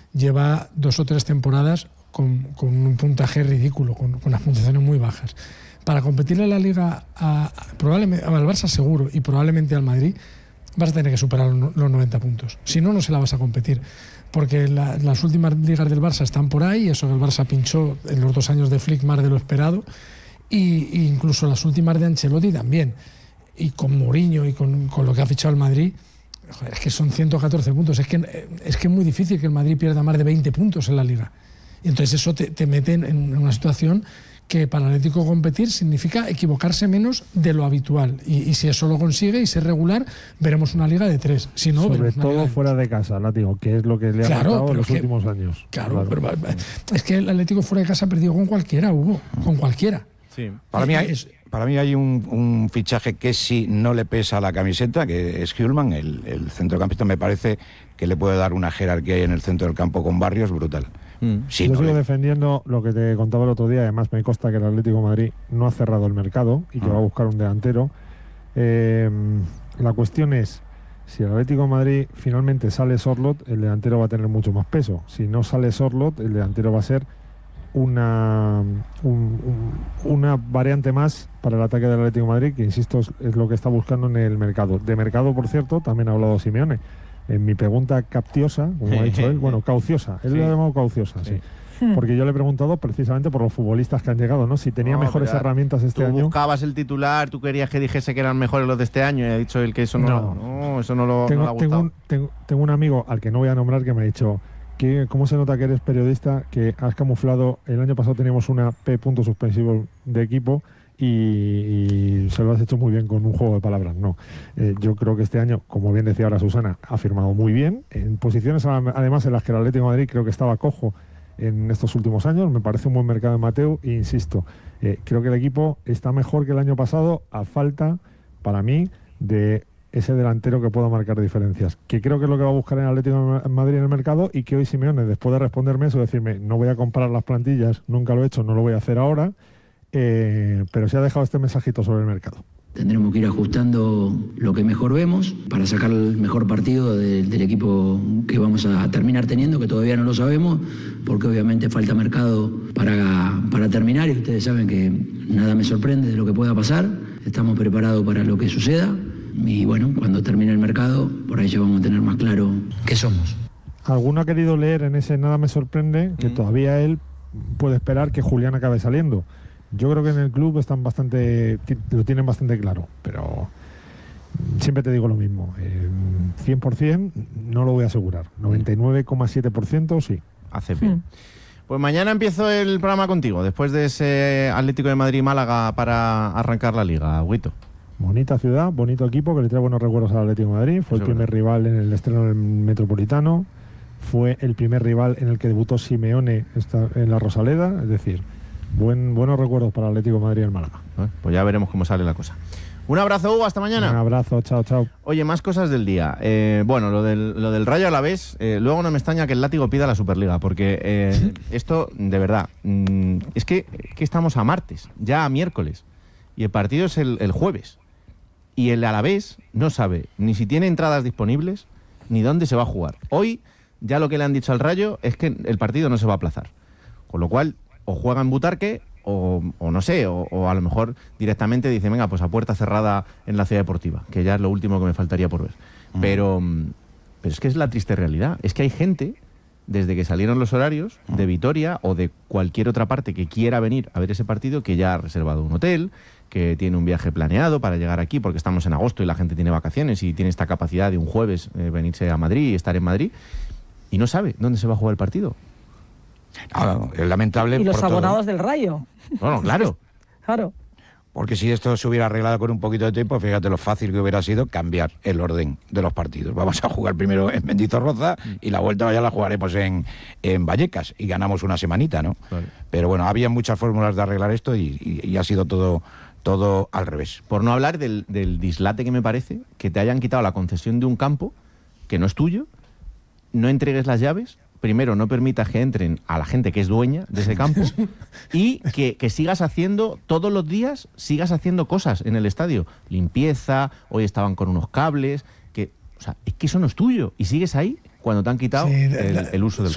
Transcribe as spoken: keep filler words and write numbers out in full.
lleva dos o tres temporadas con, con un puntaje ridículo, con, con unas puntuaciones muy bajas. Para competirle en la Liga a, a, probablemente, al Barça seguro y probablemente al Madrid, vas a tener que superar los noventa puntos. Si no, no se la vas a competir. Porque la, las últimas ligas del Barça están por ahí, eso que el Barça pinchó en los dos años de Flick más de lo esperado, y, y incluso las últimas de Ancelotti también. Y con Mourinho y con, con lo que ha fichado el Madrid, joder, es que son ciento catorce puntos. Es que, es que es muy difícil que el Madrid pierda más de veinte puntos en la Liga. Y entonces eso te, te mete en, en una situación que para el Atlético competir significa equivocarse menos de lo habitual. Y, y si eso lo consigue y ser regular, veremos una liga de tres. Si no, sobre todo fuera de casa, Látigo, que es lo que le ha claro, pasado en los que, últimos años. Claro, claro. Pero, es que el Atlético fuera de casa ha perdido con cualquiera, Hugo, con cualquiera. Sí. Para mí hay, para mí hay un, un fichaje que sí no le pesa a la camiseta, que es Hjulmand, el, el centrocampista. Me parece que le puede dar una jerarquía ahí en el centro del campo con Barrios brutal. Mm. Sí, Yo no sigo le... defendiendo lo que te contaba el otro día. Además me consta que el Atlético de Madrid no ha cerrado el mercado y que ah. va a buscar un delantero. Eh, la cuestión es, si el Atlético de Madrid finalmente sale Sorloth, el delantero va a tener mucho más peso. Si no sale Sorloth, el delantero va a ser una, un, un, una variante más para el ataque del Atlético de Madrid, que insisto es, es lo que está buscando en el mercado. De mercado, por cierto, también ha hablado Simeone. En mi pregunta capciosa, como ha dicho él, bueno, cauciosa, él sí. lo ha llamado cauciosa, sí. sí. Porque yo le he preguntado precisamente por los futbolistas que han llegado, ¿no? Si tenía no, mejores herramientas este tú año. Tú buscabas el titular, tú querías que dijese que eran mejores los de este año y ha dicho él que eso no, no, no eso no lo tengo, no le ha gustado. Tengo un, tengo, tengo un amigo al que no voy a nombrar que me ha dicho que cómo se nota que eres periodista, que has camuflado, el año pasado teníamos una P punto suspensivo de equipo y, y se lo has hecho muy bien con un juego de palabras. No, eh, yo creo que este año, como bien decía ahora Susana, ha firmado muy bien, en posiciones además en las que el Atlético de Madrid creo que estaba cojo en estos últimos años. Me parece un buen mercado en Mateu e insisto, eh, creo que el equipo está mejor que el año pasado a falta, para mí, de ese delantero que pueda marcar diferencias, que creo que es lo que va a buscar en el Atlético de Madrid en el mercado, y que hoy Simeone, después de responderme eso, decirme, no voy a comprar las plantillas, nunca lo he hecho, no lo voy a hacer ahora, eh, pero se ha dejado este mensajito sobre el mercado. Tendremos que ir ajustando lo que mejor vemos para sacar el mejor partido de, del equipo que vamos a terminar teniendo, que todavía no lo sabemos, porque obviamente falta mercado para, para terminar, y ustedes saben que nada me sorprende de lo que pueda pasar. Estamos preparados para lo que suceda y bueno, cuando termine el mercado, por ahí ya vamos a tener más claro qué somos. Alguno ha querido leer en ese nada me sorprende que mm. todavía él puede esperar que Julián acabe saliendo. Yo creo que en el club están bastante, lo tienen bastante claro, pero siempre te digo lo mismo, eh, cien por ciento no lo voy a asegurar, noventa y nueve coma siete por ciento sí. Hace bien. Mm. Pues mañana empiezo el programa contigo, después de ese Atlético de Madrid-Málaga para arrancar la Liga, Huito. Bonita ciudad, bonito equipo que le trae buenos recuerdos al Atlético de Madrid, fue Eso el primer verdad. rival en el estreno del Metropolitano, fue el primer rival en el que debutó Simeone en la Rosaleda, es decir... Buen, buenos recuerdos para el Atlético de Madrid y el Málaga. Pues ya veremos cómo sale la cosa. Un abrazo, Hugo, hasta mañana. Un abrazo, chao, chao. Oye, más cosas del día. Eh, bueno, lo del, lo del Rayo Alavés, eh, luego no me extraña que el Látigo pida la Superliga, porque eh, esto, de verdad, mmm, es que, que estamos a martes, ya a miércoles, y el partido es el, el jueves. Y el Alavés no sabe ni si tiene entradas disponibles, ni dónde se va a jugar. Hoy, ya lo que le han dicho al Rayo es que el partido no se va a aplazar. Con lo cual... o juega en Butarque, o, o no sé, o, o a lo mejor directamente dice, venga, pues a puerta cerrada en la Ciudad Deportiva, que ya es lo último que me faltaría por ver. Uh-huh. Pero, pero es que es la triste realidad. Es que hay gente, desde que salieron los horarios, uh-huh. de Vitoria o de cualquier otra parte que quiera venir a ver ese partido, que ya ha reservado un hotel, que tiene un viaje planeado para llegar aquí, porque estamos en agosto y la gente tiene vacaciones y tiene esta capacidad de un jueves eh, venirse a Madrid y estar en Madrid, y no sabe dónde se va a jugar el partido. Ah, es lamentable. Y los por abonados todo. del Rayo. Bueno, claro. Claro. Porque si esto se hubiera arreglado con un poquito de tiempo, fíjate lo fácil que hubiera sido cambiar el orden de los partidos. Vamos a jugar primero en Mendizorroza y la vuelta ya la jugaremos en, en Vallecas y ganamos una semanita, ¿no? Vale. Pero bueno, había muchas fórmulas de arreglar esto y, y, y ha sido todo, todo al revés. Por no hablar del, del dislate que me parece, que te hayan quitado la concesión de un campo que no es tuyo, no entregues las llaves, primero no permitas que entren a la gente que es dueña de ese campo y que, que sigas haciendo, todos los días, sigas haciendo cosas en el estadio. Limpieza, hoy estaban con unos cables, que, o sea, es que eso no es tuyo y sigues ahí cuando te han quitado sí, el, el uso del